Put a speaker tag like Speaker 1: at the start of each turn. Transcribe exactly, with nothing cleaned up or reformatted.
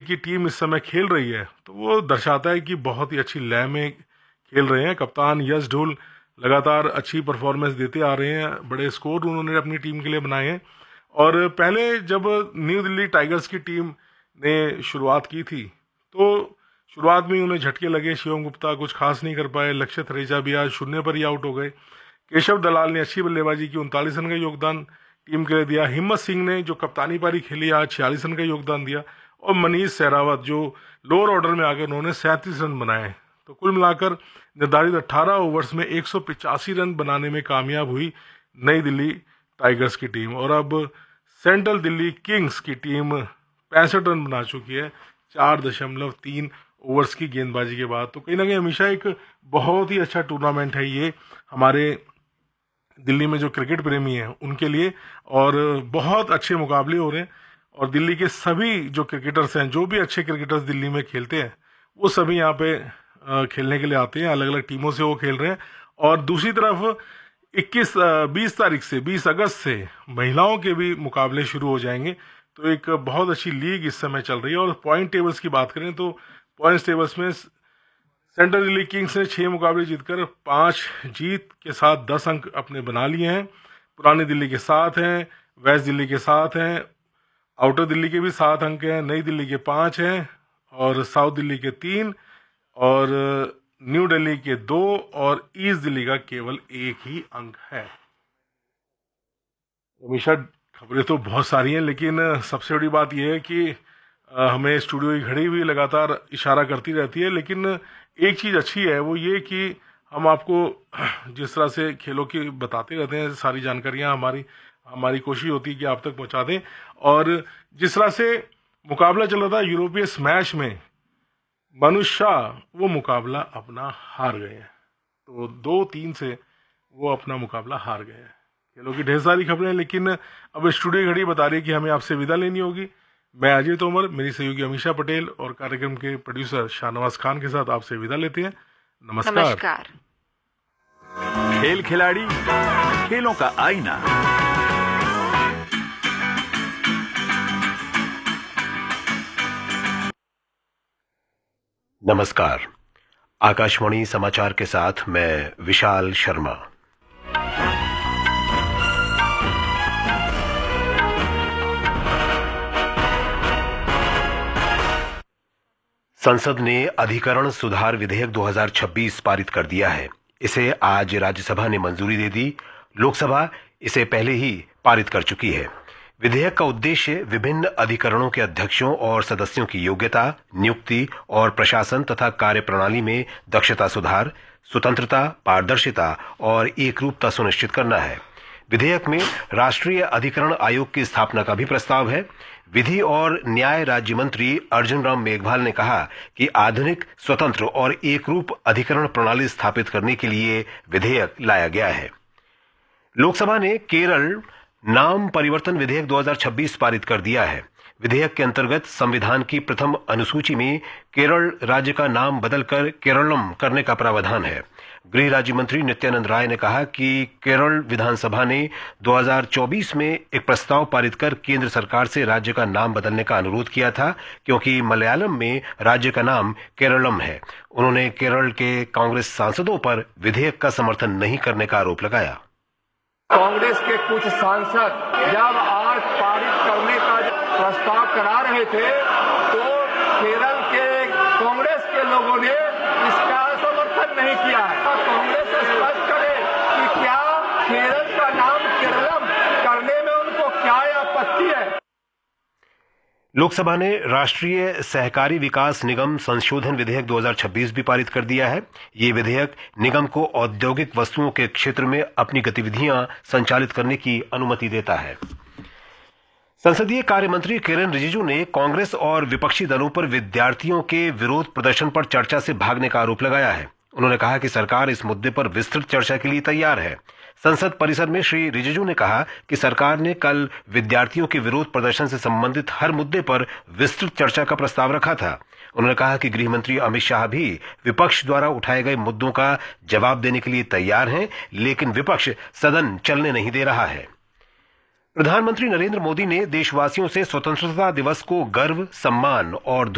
Speaker 1: की टीम इस समय खेल रही है तो वो दर्शाता है कि बहुत ही अच्छी लय में खेल रहे हैं। कप्तान यश ढोल लगातार अच्छी परफॉर्मेंस देते आ रहे हैं, बड़े स्कोर उन्होंने अपनी टीम के लिए बनाए हैं। और पहले जब न्यू दिल्ली टाइगर्स की टीम ने शुरुआत की थी तो शुरुआत में उन्हें झटके लगे, शिवम गुप्ता कुछ खास नहीं कर पाए, लक्ष्य थरेजा भी आज शून्य पर ही आउट हो गए। केशव दलाल ने अच्छी बल्लेबाजी की, उनतालीस रन का योगदान टीम के लिए दिया। हिम्मत सिंह ने जो कप्तानी पारी खेली आज छियालीस रन का योगदान दिया। और मनीष सहरावत जो लोअर ऑर्डर में आकर उन्होंने सैंतीस रन बनाए। तो कुल मिलाकर निर्धारित अठारह ओवर्स में एक सौ पिचासी रन बनाने में कामयाब हुई नई दिल्ली टाइगर्स की टीम। और अब सेंट्रल दिल्ली किंग्स की टीम पैंसठ रन बना चुकी है चार दशमलव तीन ओवर्स की गेंदबाजी के बाद। तो कहीं ना कहीं हमेशा एक बहुत ही अच्छा टूर्नामेंट है ये हमारे दिल्ली में जो क्रिकेट प्रेमी हैं उनके लिए, और बहुत अच्छे मुकाबले हो रहे हैं। और दिल्ली के सभी जो क्रिकेटर्स हैं, जो भी अच्छे क्रिकेटर्स दिल्ली में खेलते हैं, वो सभी यहाँ पे खेलने के लिए आते हैं। अलग अलग टीमों से वो खेल रहे हैं। और दूसरी तरफ इक्कीस बीस तारीख से बीस अगस्त से महिलाओं के भी मुकाबले शुरू हो जाएंगे। तो एक बहुत अच्छी लीग इस समय चल रही है। और पॉइंट टेबल्स की बात करें तो पॉइंट टेबल्स में सेंट्रल दिल्ली किंग्स ने छह मुकाबले जीतकर पांच जीत के साथ दस अंक अपने बना लिए हैं। पुरानी दिल्ली के सात हैं, वेस्ट दिल्ली के सात हैं, आउटर दिल्ली के भी सात अंक हैं, नई दिल्ली के पाँच हैं और साउथ दिल्ली के तीन और न्यू दिल्ली के दो और ईस्ट दिल्ली का केवल एक ही अंक है। हमेशा खबरें तो बहुत सारी हैं, लेकिन सबसे बड़ी बात यह है कि हमें स्टूडियो की घड़ी भी लगातार इशारा करती रहती है। लेकिन एक चीज़ अच्छी है, वो ये कि हम आपको जिस तरह से खेलों की बताते रहते हैं, सारी जानकारियां हमारी हमारी कोशिश होती है कि आप तक पहुंचा दें। और जिस तरह से मुकाबला चल रहा था यूरोपीय स्मैश में, मनुष शाह वो मुकाबला अपना हार गए हैं। तो दो तीन से वो अपना मुकाबला हार गए हैं। खेलों की ढेर सारी खबरें, लेकिन अब स्टूडियो घड़ी बता रही है कि हमें आपसे विदा लेनी होगी। मैं अजय तोमर, मेरी सहयोगी अमीषा पटेल और कार्यक्रम के प्रोड्यूसर शाहनवाज खान के साथ आपसे विदा लेते हैं। नमस्कार,
Speaker 2: नमस्कार।
Speaker 3: खेल खिलाड़ी, खेलों का आईना।
Speaker 4: नमस्कार, आकाशवाणी समाचार के साथ मैं विशाल शर्मा। संसद ने अधिकरण सुधार विधेयक दो हज़ार छब्बीस पारित कर दिया है। इसे आज राज्यसभा ने मंजूरी दे दी। लोकसभा इसे पहले ही पारित कर चुकी है। विधेयक का उद्देश्य विभिन्न अधिकरणों के अध्यक्षों और सदस्यों की योग्यता, नियुक्ति और प्रशासन तथा कार्यप्रणाली में दक्षता सुधार, स्वतंत्रता, पारदर्शिता और एकरूपता सुनिश्चित करना है। विधेयक में राष्ट्रीय अधिकरण आयोग की स्थापना का भी प्रस्ताव है। विधि और न्याय राज्य मंत्री अर्जुन राम मेघवाल ने कहा कि आधुनिक, स्वतंत्र और एकरूप अधिकरण प्रणाली स्थापित करने के लिए विधेयक लाया गया है। लोकसभा ने केरल नाम परिवर्तन विधेयक दो हज़ार छब्बीस पारित कर दिया है। विधेयक के अंतर्गत संविधान की प्रथम अनुसूची में केरल राज्य का नाम बदलकर केरलम करने का प्रावधान है। गृह राज्य मंत्री नित्यानंद राय ने कहा कि केरल विधानसभा ने दो हज़ार चौबीस में एक प्रस्ताव पारित कर केंद्र सरकार से राज्य का नाम बदलने का अनुरोध किया था, क्योंकि मलयालम में राज्य का नाम केरलम है। उन्होंने केरल के कांग्रेस सांसदों पर विधेयक का समर्थन नहीं करने का आरोप लगाया।
Speaker 5: कांग्रेस के कुछ सांसद जब आज पारित करने का प्रस्ताव करा रहे थे तो केरल के कांग्रेस के लोगों ने इसका समर्थन नहीं किया है। कांग्रेस स्पष्ट करे कि क्या केरल का नाम केरलम करने में उनको क्या आपत्ति है।
Speaker 4: लोकसभा ने राष्ट्रीय सहकारी विकास निगम संशोधन विधेयक दो हज़ार छब्बीस भी पारित कर दिया है। ये विधेयक निगम को औद्योगिक वस्तुओं के क्षेत्र में अपनी गतिविधियां संचालित करने की अनुमति देता है। संसदीय कार्य मंत्री किरेन रिजिजू ने कांग्रेस और विपक्षी दलों पर विद्यार्थियों के विरोध प्रदर्शन पर चर्चा से भागने का आरोप लगाया है। उन्होंने कहा कि सरकार इस मुद्दे पर विस्तृत चर्चा के लिए तैयार है। संसद परिसर में श्री रिजिजू ने कहा कि सरकार ने कल विद्यार्थियों के विरोध प्रदर्शन से संबंधित हर मुद्दे पर विस्तृत चर्चा का प्रस्ताव रखा था। उन्होंने कहा कि गृह मंत्री अमित शाह भी विपक्ष द्वारा उठाए गए मुद्दों का जवाब देने के लिए तैयार हैं, लेकिन विपक्ष सदन चलने नहीं दे रहा है। प्रधानमंत्री नरेंद्र मोदी ने देशवासियों से स्वतंत्रता दिवस को गर्व, सम्मान और